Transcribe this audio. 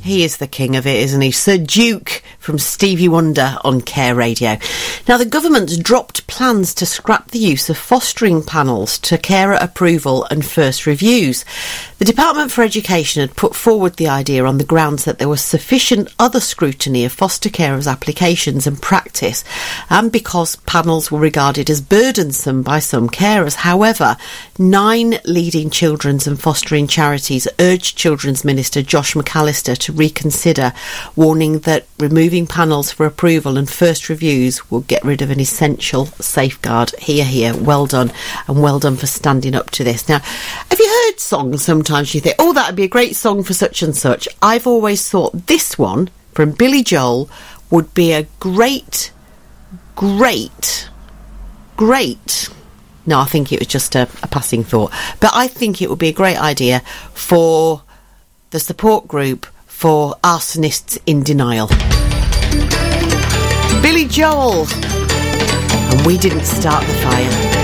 He is the king of it, isn't he? Sir Duke from Stevie Wonder on Care Radio. Now, the government's dropped plans to scrap the use of fostering panels to carer approval and first reviews. The Department for Education had put forward the idea on the grounds that there was sufficient other scrutiny of foster carers' applications and practice, and because panels were regarded as burdensome by some carers. However, 9 leading children's and fostering charities urged Children's Minister Josh McAllister to reconsider, warning that removing panels for approval and first reviews will get rid of an essential safeguard. Hear, hear. Well done, and well done for standing up to this. Now, have you heard songs sometimes you think, oh, that would be a great song for such and such? I've always thought this one from Billy Joel would be a great... No, I think it was just a passing thought. But I think it would be a great idea for the support group for arsonists in denial. Billy Joel. And we didn't start the fire.